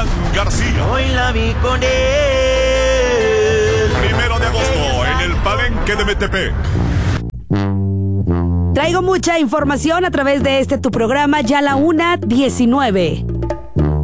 Alan García. Hoy la vi con él. 1 de agosto en el Palenque de Metepec. Traigo mucha información a través de tu programa, ya la 1:19.